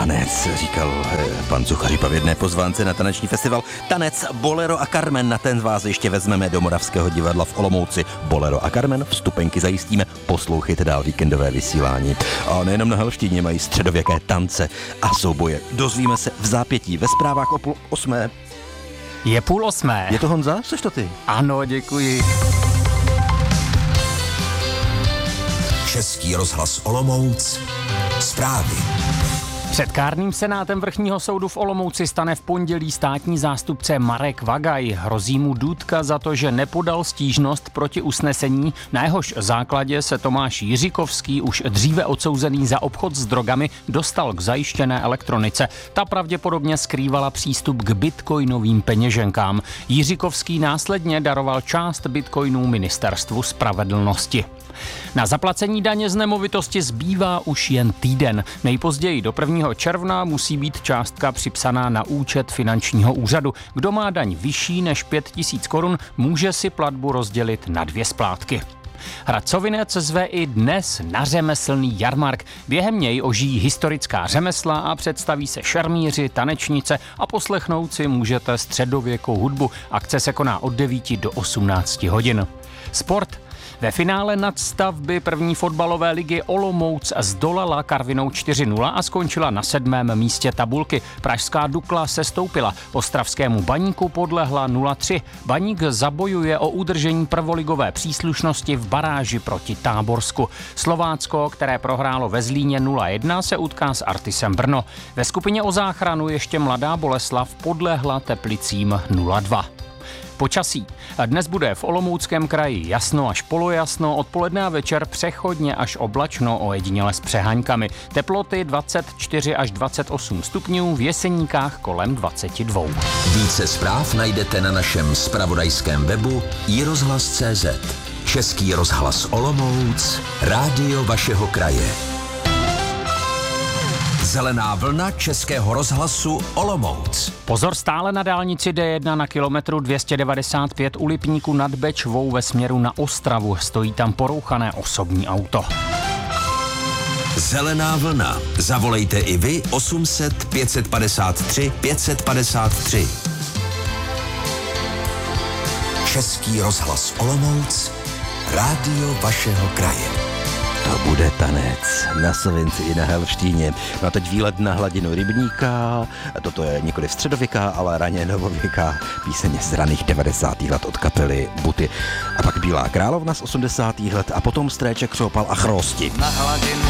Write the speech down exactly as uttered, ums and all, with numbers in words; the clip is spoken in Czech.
tanec, říkal pan Zuchařipa v jedné pozvánce na taneční festival. Tanec Bolero a Carmen, na ten vás ještě vezmeme do Moravského divadla v Olomouci. Bolero a Carmen, vstupenky zajistíme, poslouchejte dál víkendové vysílání. A nejenom na helštině mají středověké tance a souboje. Dozvíme se v zápětí ve zprávách o půl osmé. Je půl osmé. Je to Honza? Jseš to ty? Ano, děkuji. Český rozhlas Olomouc. Zprávy. Před kárným senátem vrchního soudu v Olomouci stane v pondělí státní zástupce Marek Vagaj. Hrozí mu důtka za to, že nepodal stížnost proti usnesení, na jehož základě se Tomáš Jiříkovský, už dříve odsouzený za obchod s drogami, dostal k zajištěné elektronice. Ta pravděpodobně skrývala přístup k bitcoinovým peněženkám. Jiříkovský následně daroval část bitcoinů Ministerstvu spravedlnosti. Na zaplacení daně z nemovitosti zbývá už jen týden. Nejpozději do prvního června musí být částka připsaná na účet finančního úřadu. Kdo má daň vyšší než pět tisíc korun, může si platbu rozdělit na dvě splátky. Hradcovinec zve i dnes na řemeslný jarmark. Během něj ožijí historická řemesla a představí se šermíři, tanečnice a poslechnout si můžete středověkou hudbu. Akce se koná od devíti do osmnácti hodin. Sport. Ve finále nadstavby první fotbalové ligy Olomouc zdolala Karvinou čtyři nula a skončila na sedmém místě tabulky. Pražská Dukla sestoupila, ostravskému Baníku podlehla nula tři. Baník zabojuje o udržení prvoligové příslušnosti v baráži proti Táborsku. Slovácko, které prohrálo ve Zlíně nula jedna, se utká s Artisem Brno. Ve skupině o záchranu ještě Mladá Boleslav podlehla Teplicím nula dva. Počasí. Dnes bude v Olomouckém kraji jasno až polojasno, odpoledne a večer přechodně až oblačno, ojediněle s přeháňkami. Teploty dvacet čtyři až dvacet osm stupňů, v Jeseníkách kolem dvacet dva. Více zpráv najdete na našem zpravodajském webu i rozhlas tečka cé zet. Český rozhlas Olomouc, rádio vašeho kraje. Zelená vlna Českého rozhlasu Olomouc. Pozor stále na dálnici D jedna na kilometru dvě stě devadesát pět u Lipníku nad Bečvou ve směru na Ostravu. Stojí tam porouchané osobní auto. Zelená vlna. Zavolejte i vy osm set pět set padesát tři pět set padesát tři. Český rozhlas Olomouc, rádio vašeho kraje. To bude tanec na Sovinci i na helštíně. No a teď výlet na hladinu rybníka. Toto je nikoliv středověká, ale raně novověká píseň z raných devadesátých let od kapely Buty. A pak Bílá královna z osmdesátých let a potom Stréček, Křoupal a Chrosti. Na hladinu